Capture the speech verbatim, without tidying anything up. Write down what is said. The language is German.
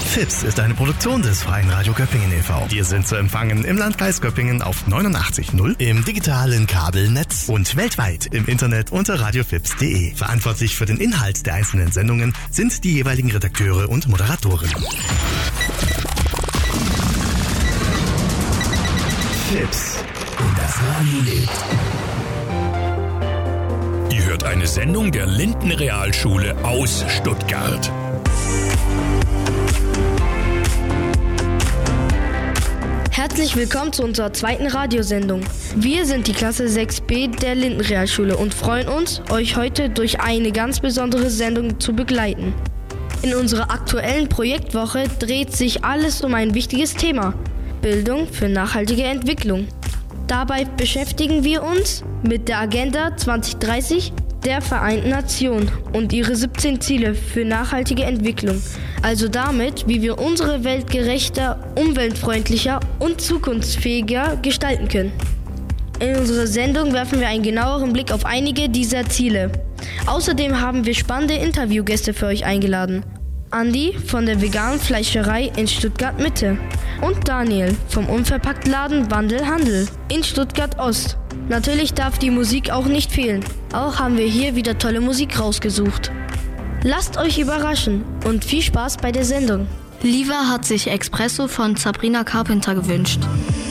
Fips ist eine Produktion des Freien Radio Göppingen e V. Wir sind zu empfangen im Landkreis Göppingen auf neunundachtzig Komma null, im digitalen Kabelnetz und weltweit im Internet unter radiofips punkt de. Verantwortlich für den Inhalt der einzelnen Sendungen sind die jeweiligen Redakteure und Moderatoren. Fips. Und das Radio lebt. Ihr hört eine Sendung der Linden Realschule aus Stuttgart. Herzlich willkommen zu unserer zweiten Radiosendung. Wir sind die Klasse sechs b der Linden Realschule und freuen uns, euch heute durch eine ganz besondere Sendung zu begleiten. In unserer aktuellen Projektwoche dreht sich alles um ein wichtiges Thema: Bildung für nachhaltige Entwicklung. Dabei beschäftigen wir uns mit der Agenda zwanzig dreißig der Vereinten Nationen und ihre siebzehn Ziele für nachhaltige Entwicklung. Also damit, wie wir unsere Welt gerechter, umweltfreundlicher und zukunftsfähiger gestalten können. In unserer Sendung werfen wir einen genaueren Blick auf einige dieser Ziele. Außerdem haben wir spannende Interviewgäste für euch eingeladen. Andi von der veganen Fleischerei in Stuttgart-Mitte und Daniel vom Unverpacktladen Wandel Handel in Stuttgart-Ost. Natürlich darf die Musik auch nicht fehlen. Auch haben wir hier wieder tolle Musik rausgesucht. Lasst euch überraschen und viel Spaß bei der Sendung. Liva hat sich Espresso von Sabrina Carpenter gewünscht.